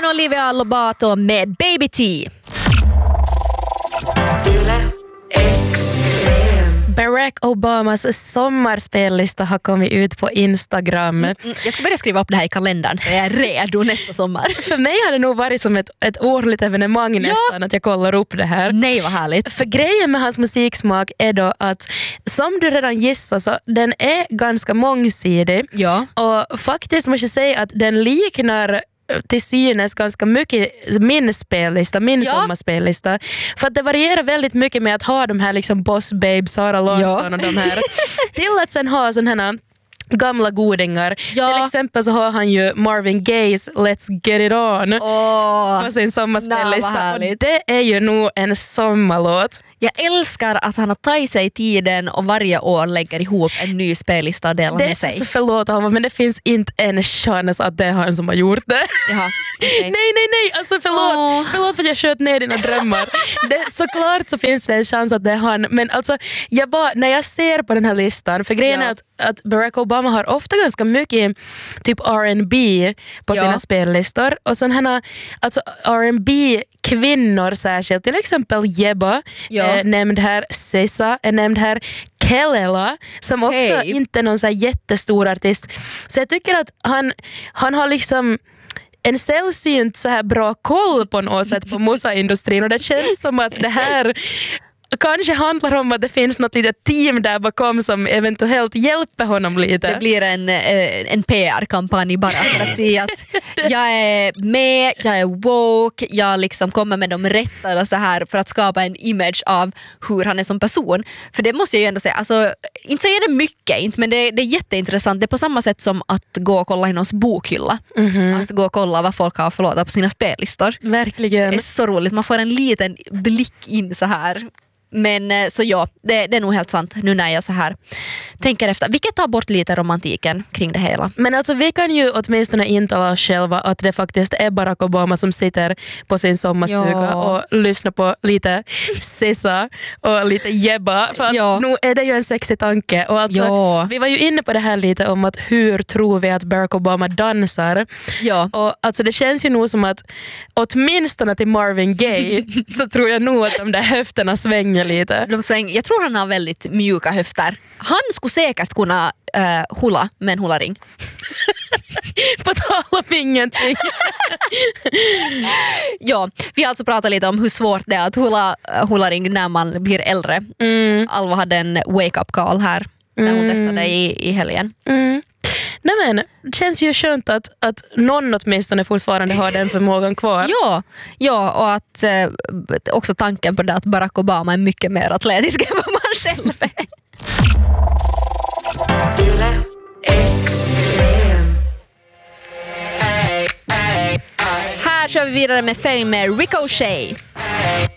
Olivia Lobato med Baby T. Barack Obamas sommarspellista har kommit ut på Instagram. Jag ska börja skriva upp det här i kalendern så jag är redo nästa sommar. För mig har det nog varit som ett årligt evenemang nästan att jag kollar upp det här. Nej, vad härligt. För grejen med hans musiksmak är då att, som du redan gissar, så den är ganska mångsidig. Ja. Och faktiskt måste jag säga att den liknar till synes ganska mycket min sommarspellista. För att det varierar väldigt mycket med att ha de här liksom Boss Babe, Sara Larsson och de här. Till att sen ha sådana här gamla godingar. Till exempel så har han ju Marvin Gaye's Let's Get It On på sin sommarspellista. Och det är ju nog en sommarlåt. Jag älskar att han har tagit sig tiden och varje år lägger ihop en ny spellista och delar med sig. Alltså förlåt Alva, men det finns inte en chans att det är han som har gjort det. Jaha, okay. Nej, alltså förlåt för att jag sköt ner dina drömmar. Såklart så finns det en chans att det är han, men alltså när jag ser på den här listan, för grejen är att Barack Obama har ofta ganska mycket typ R&B på sina spellistor, och sådana alltså R&B kvinnor särskilt, till exempel Jebba nämnd här, Sessa är nämnd här, Kelela som också inte är någon så här jättestor artist, så jag tycker att han har liksom en sällsynt så här bra koll på något sätt på musaindustrin, och det känns som att det här kanske handlar om att det finns något litet team där bakom som eventuellt hjälper honom lite. Det blir en PR-kampanj bara för att säga att jag är med, jag är woke, jag liksom kommer med de rätta och så här för att skapa en image av hur han är som person. För det måste jag ju ändå säga, alltså, inte säger det mycket, men det är jätteintressant. Det är på samma sätt som att gå och kolla i någons bokhylla. Att gå och kolla vad folk har för låtar på sina spellistor. Verkligen. Det är så roligt, man får en liten blick in så här. Men så det är nog helt sant nu när jag så här tänker efter. Vilket tar bort lite romantiken kring det hela. Men alltså vi kan ju åtminstone intala oss själva att det faktiskt är Barack Obama som sitter på sin sommarstuga och lyssnar på lite Sessa och lite Jebba. För att nu är det ju en sexig tanke. Och alltså, vi var ju inne på det här lite om att hur tror vi att Barack Obama dansar. Och alltså det känns ju nog som att åtminstone till Marvin Gaye så tror jag nog att de där höfterna svänger lite. Jag tror han har väldigt mjuka höfter. Han skulle säkert kunna hula med en hularing. På tal om ingenting. Vi har alltså pratat lite om hur svårt det är att hularing när man blir äldre. Alva hade en wake-up call här när hon testade i helgen. Nej, men det känns ju skönt att någon åtminstone fortfarande har den förmågan kvar. Ja, och att också tanken på det att Barack Obama är mycket mer atletisk än vad man själv är. Här kör vi vidare med Fame med Ricochet.